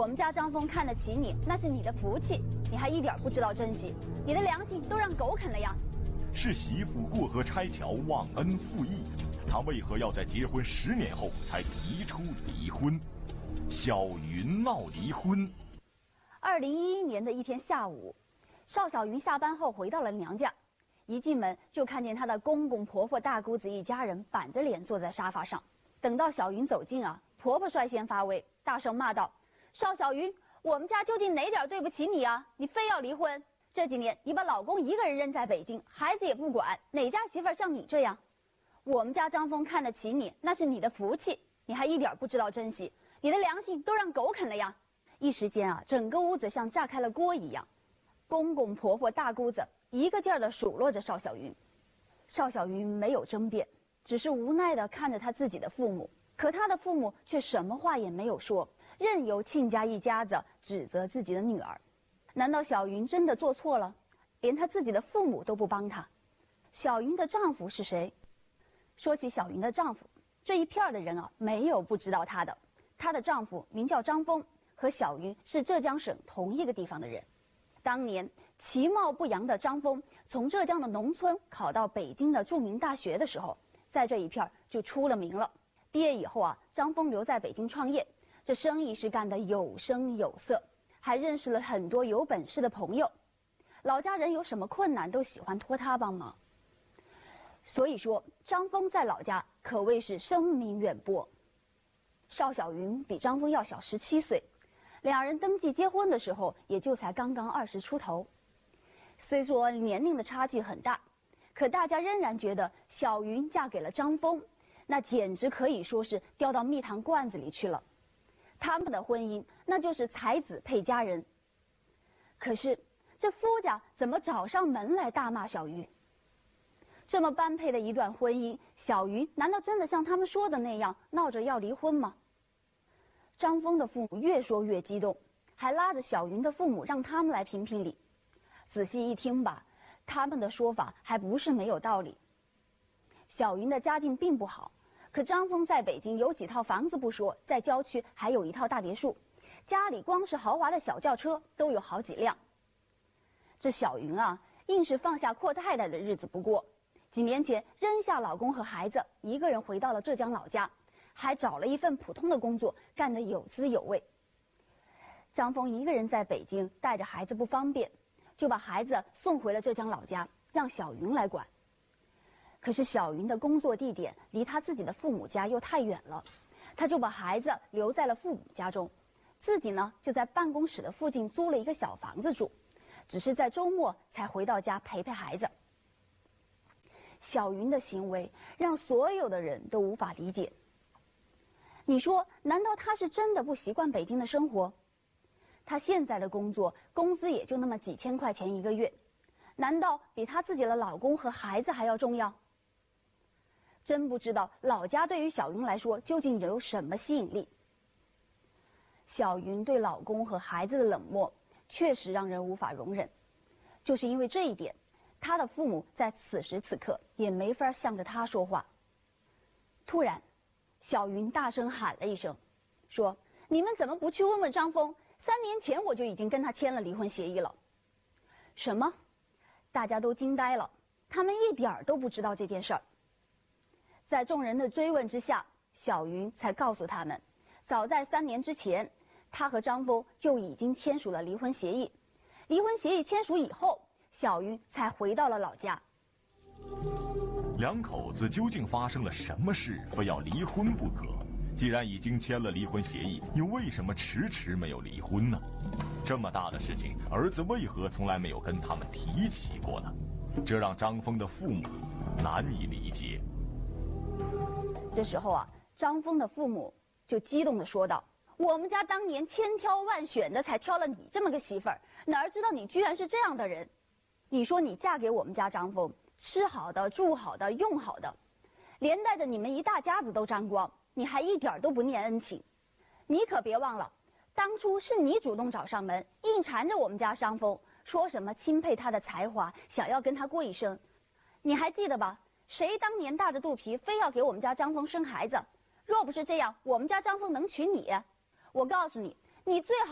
我们家张峰看得起你，那是你的福气，你还一点不知道珍惜，你的良心都让狗啃了呀！ 是媳妇过河拆桥忘恩负义，他为何要在结婚10年后才提出离婚？小云闹离婚。 2011年的一天下午，邵小云下班后回到了娘家，一进门就看见她的公公婆婆大姑子一家人板着脸坐在沙发上。等到小云走近啊，婆婆率先发威，大声骂道：“邵小云，我们家究竟哪点对不起你啊？你非要离婚？这几年你把老公一个人扔在北京，孩子也不管，哪家媳妇像你这样？我们家张峰看得起你，那是你的福气，你还一点不知道珍惜，你的良心都让狗啃了呀！”一时间啊，整个屋子像炸开了锅一样，公公婆婆大姑子一个劲儿地数落着邵小云。邵小云没有争辩，只是无奈地看着她自己的父母，可她的父母却什么话也没有说，任由亲家一家子指责自己的女儿。难道小云真的做错了，连她自己的父母都不帮她？小云的丈夫是谁？说起小云的丈夫，这一片的人啊，没有不知道她的。她的丈夫名叫张峰，和小云是浙江省同一个地方的人。当年其貌不扬的张峰从浙江的农村考到北京的著名大学的时候，在这一片就出了名了。毕业以后啊，张峰留在北京创业，这生意是干得有声有色，还认识了很多有本事的朋友。老家人有什么困难都喜欢托他帮忙，所以说张峰在老家可谓是声名远播。邵小云比张峰要小17岁，两人登记结婚的时候也就才刚刚20出头。虽说年龄的差距很大，可大家仍然觉得小云嫁给了张峰，那简直可以说是掉到蜜糖罐子里去了。他们的婚姻那就是才子配佳人。可是这夫家怎么找上门来大骂小云？这么般配的一段婚姻，小云难道真的像他们说的那样闹着要离婚吗？张峰的父母越说越激动，还拉着小云的父母让他们来评评理。仔细一听吧，他们的说法还不是没有道理。小云的家境并不好，可张峰在北京有几套房子不说，在郊区还有一套大别墅，家里光是豪华的小轿车都有好几辆。这小云啊，硬是放下阔太太的日子不过，几年前扔下老公和孩子，一个人回到了浙江老家，还找了一份普通的工作，干得有滋有味。张峰一个人在北京带着孩子不方便，就把孩子送回了浙江老家，让小云来管。可是小云的工作地点离他自己的父母家又太远了，他就把孩子留在了父母家中，自己呢就在办公室的附近租了一个小房子住，只是在周末才回到家陪陪孩子。小云的行为让所有的人都无法理解。你说，难道她是真的不习惯北京的生活？她现在的工作工资也就那么几千块钱一个月，难道比她自己的老公和孩子还要重要？真不知道老家对于小云来说究竟有什么吸引力。小云对老公和孩子的冷漠确实让人无法容忍，就是因为这一点，她的父母在此时此刻也没法向着她说话。突然小云大声喊了一声，说：“你们怎么不去问问张峰？3年前我就已经跟他签了离婚协议了。”什么？大家都惊呆了，他们一点儿都不知道这件事儿。在众人的追问之下，小云才告诉他们，早在3年之前，她和张峰就已经签署了离婚协议。离婚协议签署以后，小云才回到了老家。 两口子究竟发生了什么事，非要离婚不可？既然已经签了离婚协议，又为什么迟迟没有离婚呢？这么大的事情，儿子为何从来没有跟他们提起过呢？这让张峰的父母难以理解。 这时候啊，张峰的父母就激动地说道：“我们家当年千挑万选的才挑了你这么个媳妇儿，哪知道你居然是这样的人？你说你嫁给我们家张峰，吃好的住好的用好的，连带着你们一大家子都沾光，你还一点都不念恩情。你可别忘了，当初是你主动找上门，硬缠着我们家张峰，说什么钦佩他的才华，想要跟他过一生。你还记得吧？谁当年大着肚皮非要给我们家张峰生孩子？若不是这样，我们家张峰能娶你？我告诉你，你最好